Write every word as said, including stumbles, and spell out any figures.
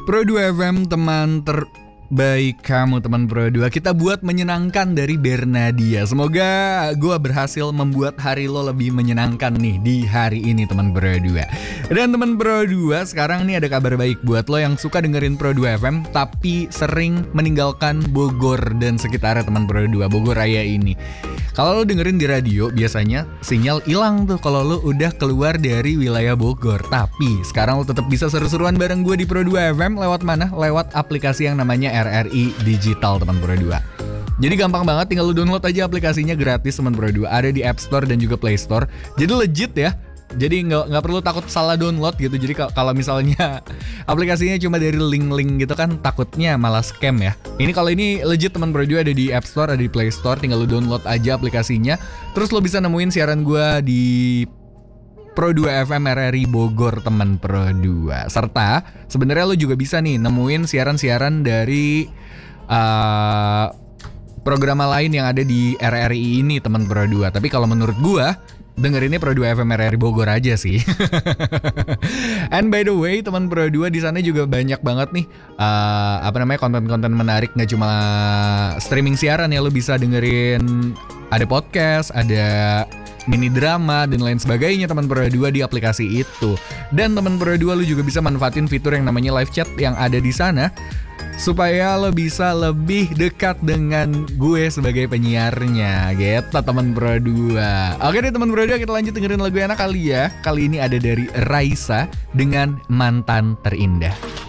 Pro dua F M, teman terbaik kamu, teman Pro dua. Kita buat menyenangkan dari Bernadia. Semoga gue berhasil membuat hari lo lebih menyenangkan nih di hari ini, teman Pro dua. Dan teman Pro dua, sekarang nih ada kabar baik buat lo yang suka dengerin Pro dua F M tapi sering meninggalkan Bogor dan sekitarnya, teman Pro dua, Bogor Raya ini. Kalau lo dengerin di radio, biasanya sinyal hilang tuh kalau lo udah keluar dari wilayah Bogor. Tapi sekarang lo tetap bisa seru-seruan bareng gue di Pro dua F M. Lewat mana? Lewat aplikasi yang namanya R R I Digital, teman Pro dua. Jadi gampang banget, tinggal lo download aja aplikasinya gratis, teman Pro dua. Ada di App Store dan juga Play Store. Jadi legit ya. Jadi nggak nggak perlu takut salah download gitu. Jadi kalau misalnya aplikasinya cuma dari link-link gitu kan, takutnya malah scam ya. Ini kalau ini legit, teman Pro dua, ada di App Store, ada di Play Store. Tinggal lo download aja aplikasinya. Terus lo bisa nemuin siaran gue di Pro dua F M R R I Bogor, teman Pro dua. Serta sebenarnya lo juga bisa nih nemuin siaran-siaran dari uh, program lain yang ada di R R I ini, teman Pro dua. Tapi kalau menurut gue, dengerinnya Pro dua F M R R I Bogor aja sih. And by the way, teman Pro dua, di sana juga banyak banget nih uh, apa namanya konten-konten menarik. Nggak cuma streaming siaran ya, lo bisa dengerin ada podcast, ada mini drama dan lain sebagainya, teman Pro dua, di aplikasi itu. Dan teman Pro dua, lo juga bisa manfaatin fitur yang namanya live chat yang ada di sana supaya lo bisa lebih dekat dengan gue sebagai penyiarnya gitu, teman Pro dua. Oke deh, teman Pro dua, kita lanjut dengerin lagu enak kali ya. Kali ini ada dari Raisa dengan Mantan Terindah.